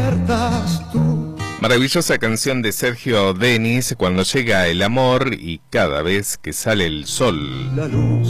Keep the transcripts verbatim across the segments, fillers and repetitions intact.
despiertas tú. Maravillosa canción de Sergio Denis, Cuando llega el amor y cada vez que sale el sol. La luz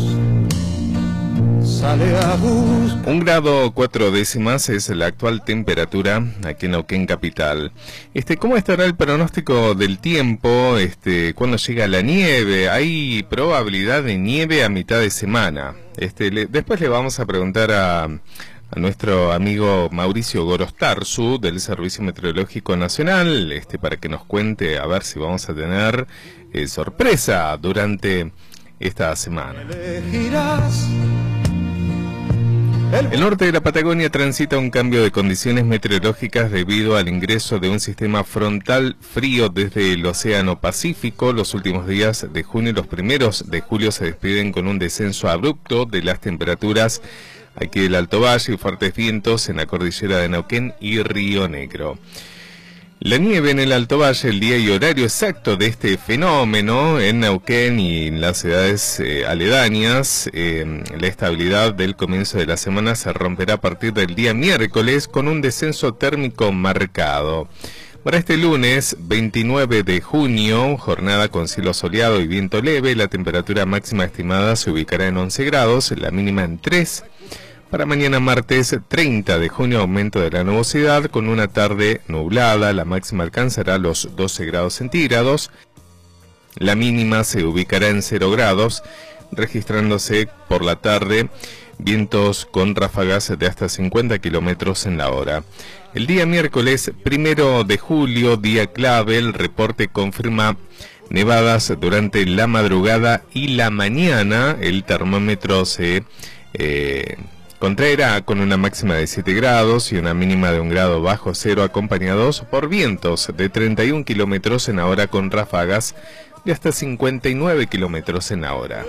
sale a buscar. Un grado cuatro décimas es la actual temperatura aquí en Neuquén capital. Este, ¿cómo estará el pronóstico del tiempo? Este, ¿cuándo llega la nieve? Hay probabilidad de nieve a mitad de semana. Este, le, después le vamos a preguntar a a nuestro amigo Mauricio Gorostarzu del Servicio Meteorológico Nacional, este, para que nos cuente a ver si vamos a tener eh, sorpresa durante esta semana. El norte de la Patagonia transita un cambio de condiciones meteorológicas debido al ingreso de un sistema frontal frío desde el Océano Pacífico. Los últimos días de junio y los primeros de julio se despiden con un descenso abrupto de las temperaturas aquí del Alto Valle y fuertes vientos en la cordillera de Neuquén y Río Negro. La nieve en el Alto Valle, el día y horario exacto de este fenómeno en Neuquén y en las ciudades eh, aledañas, eh, la estabilidad del comienzo de la semana se romperá a partir del día miércoles con un descenso térmico marcado. Para este lunes veintinueve de junio, jornada con cielo soleado y viento leve, la temperatura máxima estimada se ubicará en once grados, la mínima en tres. Para mañana martes treinta de junio, aumento de la nubosidad con una tarde nublada, la máxima alcanzará los doce grados centígrados, la mínima se ubicará en cero grados, registrándose por la tarde vientos con ráfagas de hasta cincuenta kilómetros en la hora. El día miércoles primero de julio, día clave, el reporte confirma nevadas durante la madrugada y la mañana. El termómetro se eh, contraerá con una máxima de siete grados y una mínima de un grado bajo cero, acompañados por vientos de treinta y un kilómetros en la hora con ráfagas de hasta cincuenta y nueve kilómetros en la hora.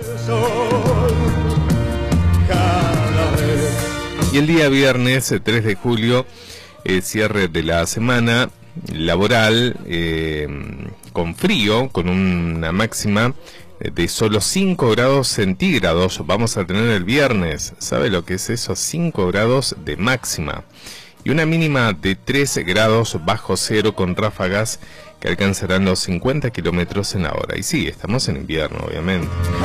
Y el día viernes tres de julio, eh, cierre de la semana laboral eh, con frío, con una máxima de solo cinco grados centígrados vamos a tener el viernes. ¿Sabe lo que es eso? cinco grados de máxima. Y una mínima de tres grados bajo cero con ráfagas que alcanzarán los cincuenta kilómetros en la hora. Y sí, estamos en invierno, obviamente.